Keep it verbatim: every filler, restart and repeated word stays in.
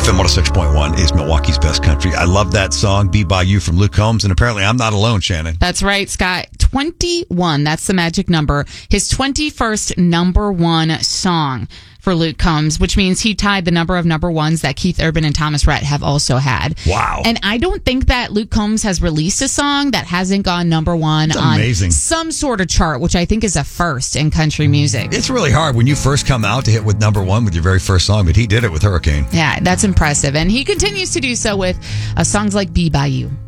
F M one oh six point one is Milwaukee's best country. I love that song, Be By You, from Luke Combs. And apparently I'm not alone, Shannon. That's right, Scott. twenty-one. That's the magic number. His twenty-first number one song for Luke Combs, which means he tied the number of number ones that Keith Urban and Thomas Rhett have also had. Wow. And I don't think that Luke Combs has released a song that hasn't gone number one That's on amazing. some sort of chart, which I think is a first in country music. It's really hard when you first come out to hit with number one with your very first song, but he did it with Hurricane. Yeah, that's impressive. And he continues to do so with uh, songs like Be By You.